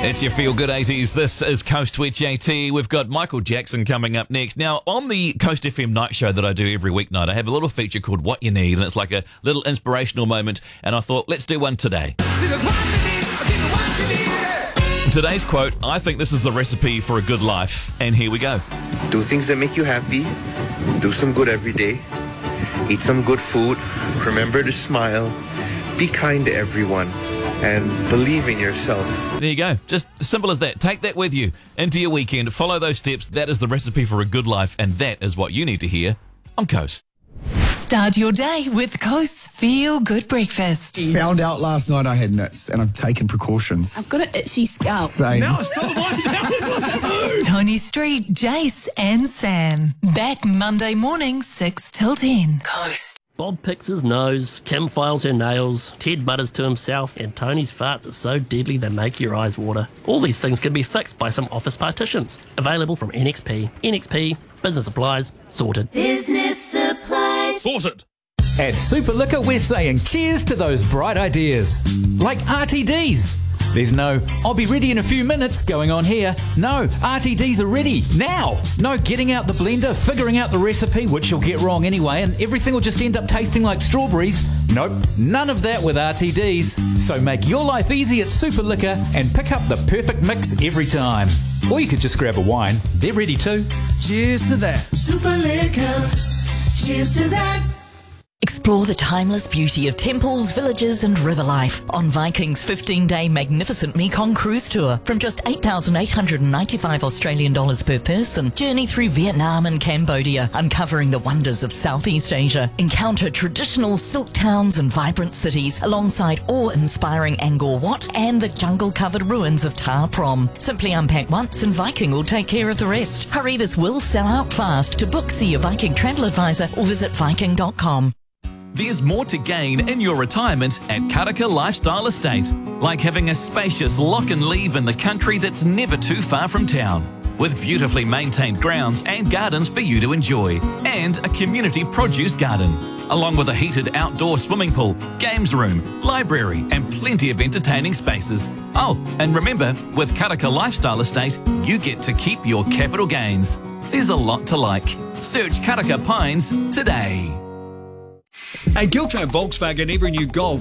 It's your Feel Good 80s. This is Coast with JT. We've got Michael Jackson coming up next. Now, on the Coast FM night show that I do every weeknight, I have a little feature called What You Need, and it's like a little inspirational moment, and I thought, let's do one today. Today's quote, I think this is the recipe for a good life, and here we go. Do things that make you happy. Do some good every day. Eat some good food. Remember to smile. Be kind to everyone. And believe in yourself. There you go. Just as simple as that. Take that with you into your weekend. Follow those steps. That is the recipe for a good life, and that is what you need to hear on Coast. Start your day with Coast's Feel Good Breakfast. Found out last night I had nits, and I've taken precautions. I've got an itchy scalp. Same. Now it's so one. Tony Street, Jace and Sam. Back Monday morning, 6 till 10. Coast. Bob picks his nose, Kim files her nails, Ted mutters to himself, and Tony's farts are so deadly they make your eyes water. All these things can be fixed by some office partitions. Available from NXP. NXP, business supplies, sorted. Business supplies. Sorted. At Super Liquor, we're saying cheers to those bright ideas. Like RTDs. There's no, I'll be ready in a few minutes going on here. No, RTDs are ready now. No getting out the blender, figuring out the recipe, which you'll get wrong anyway, and everything will just end up tasting like strawberries. Nope, none of that with RTDs. So make your life easy at Super Liquor and pick up the perfect mix every time. Or you could just grab a wine. They're ready too. Cheers to that. Super Liquor. Cheers to that. Explore the timeless beauty of temples, villages and river life on Viking's 15-day magnificent Mekong cruise tour. From just 8,895 Australian dollars per person, journey through Vietnam and Cambodia, uncovering the wonders of Southeast Asia. Encounter traditional silk towns and vibrant cities alongside awe-inspiring Angkor Wat and the jungle-covered ruins of Ta Prohm. Simply unpack once and Viking will take care of the rest. Hurry, this will sell out fast. To book, see your Viking travel advisor or visit viking.com. There's more to gain in your retirement at Karaka Lifestyle Estate, like having a spacious lock and leave in the country that's never too far from town, with beautifully maintained grounds and gardens for you to enjoy, and a community produce garden, along with a heated outdoor swimming pool, games room, library and plenty of entertaining spaces. Oh, and remember, with Karaka Lifestyle Estate, you get to keep your capital gains. There's a lot to like. Search Karaka Pines today. At Giltrap Volkswagen, every new Golf